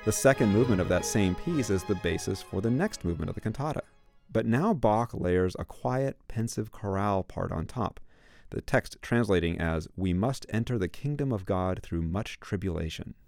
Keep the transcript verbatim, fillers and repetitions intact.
The second movement of that same piece is the basis for the next movement of the cantata. But now Bach layers a quiet, pensive chorale part on top, the text translating as, "We must enter the kingdom of God through much tribulation."